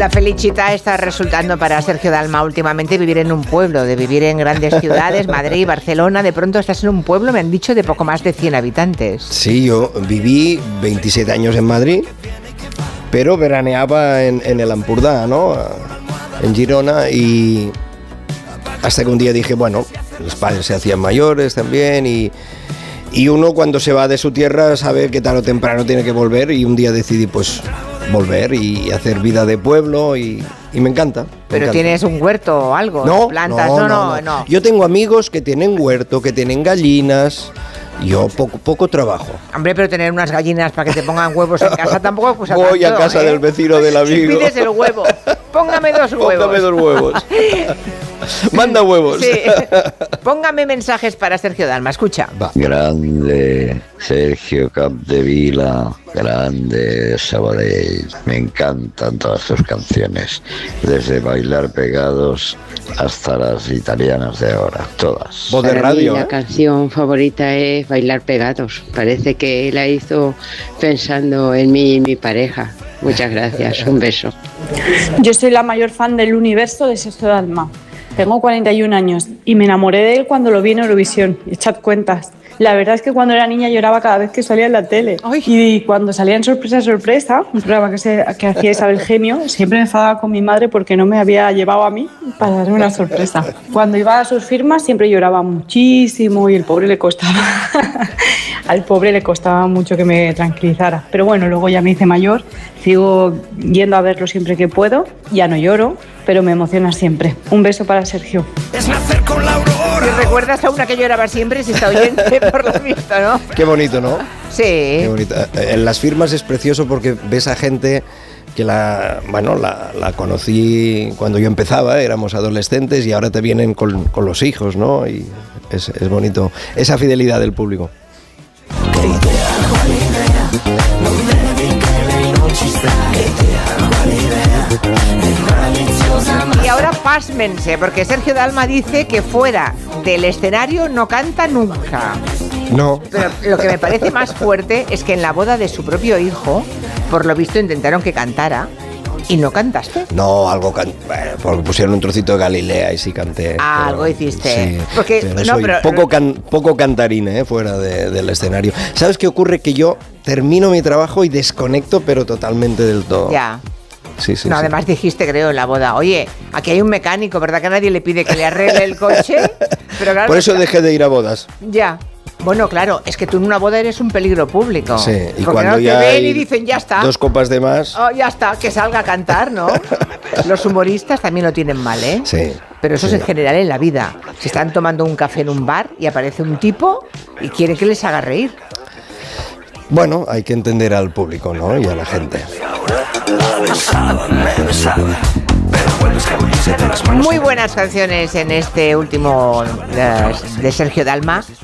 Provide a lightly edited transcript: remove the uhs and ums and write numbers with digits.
La felicidad está resultando para Sergio Dalma últimamente vivir en un pueblo, de vivir en grandes ciudades, Madrid, Barcelona. De pronto estás en un pueblo, me han dicho, de poco más de 100 habitantes. Sí, yo viví 27 años en Madrid, pero veraneaba en el Ampurdá, ¿no? En Girona, y hasta que un día dije, bueno, los padres se hacían mayores también, y uno cuando se va de su tierra sabe que tarde o temprano tiene que volver, y un día decidí pues volver y hacer vida de pueblo, y me encanta. ¿Pero tienes un huerto o algo? No, ¿Plantas? No. Yo tengo amigos que tienen huerto, que tienen gallinas. Yo poco trabajo. Hombre, pero tener unas gallinas para que te pongan huevos en casa tampoco pues voy a casa del vecino del amigo. Si pides el huevo, póngame 2 huevos. Póngame 2 huevos. Manda huevos. Sí. Póngame mensajes para Sergio Dalma, escucha. Va. Grande Sergio Capdevila, grande Sabadell. Me encantan todas sus canciones, desde Bailar Pegados hasta las italianas de ahora, todas. Voz de Para radio, mí la canción favorita es Bailar Pegados. Parece que la hizo pensando en mí y mi pareja. Muchas gracias, un beso. Yo soy la mayor fan del universo de Sergio Dalma. Tengo 41 años y me enamoré de él cuando lo vi en Eurovisión. Echad cuentas. La verdad es que cuando era niña lloraba cada vez que salía en la tele. Ay. Y cuando salía en Sorpresa, Sorpresa, un programa que hacía Isabel Gemio, siempre me enfadaba con mi madre porque no me había llevado a mí para darme una sorpresa. Cuando iba a sus firmas siempre lloraba muchísimo y al pobre le costaba mucho que me tranquilizara. Pero bueno, luego ya me hice mayor, sigo yendo a verlo siempre que puedo. Ya no lloro, pero me emociona siempre. Un beso para Sergio. Si recuerdas a una que lloraba siempre, si está oyente por lo visto, ¿no? Qué bonito, ¿no? Sí. Qué bonito. En las firmas es precioso porque ves a gente que la conocí cuando yo empezaba, éramos adolescentes, y ahora te vienen con los hijos, ¿no? Y es bonito esa fidelidad del público. Y ahora pásmense, porque Sergio Dalma dice que fuera del escenario no canta nunca. No. Pero lo que me parece más fuerte es que en la boda de su propio hijo, por lo visto intentaron que cantara y no cantaste. No, porque pusieron un trocito de Galilea y sí canté. Algo hiciste. Sí, Porque poco cantarín, fuera del escenario. ¿Sabes qué ocurre? Que yo termino mi trabajo y desconecto, pero totalmente del todo. Ya. Sí. Además dijiste, creo, en la boda, oye, aquí hay un mecánico, ¿verdad que nadie le pide que le arregle el coche? Pero claro, por eso dejé de ir a bodas. Ya. Bueno, claro, es que tú en una boda eres un peligro público. Sí, y porque cuando no ya te ven hay y dicen, ya está. 2 copas de más. Oh, ya está, que salga a cantar, ¿no? Los humoristas también lo tienen mal, ¿eh? Sí. Pero eso sí. es en general en la vida. Se están tomando un café en un bar y aparece un tipo y quiere que les haga reír. Bueno, hay que entender al público, ¿no? Y a la gente. Muy buenas canciones en este último de Sergio Dalma.